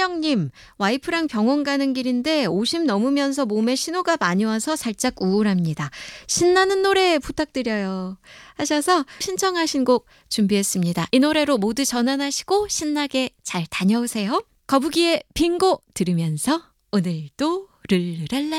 김미영님, 와이프랑 병원 가는 길인데 50 넘으면서 몸에 신호가 많이 와서 살짝 우울합니다. 신나는 노래 부탁드려요. 하셔서 신청하신 곡 준비했습니다. 이 노래로 모두 전환하시고 신나게 잘 다녀오세요. 거북이의 빙고 들으면서 오늘도 룰루랄라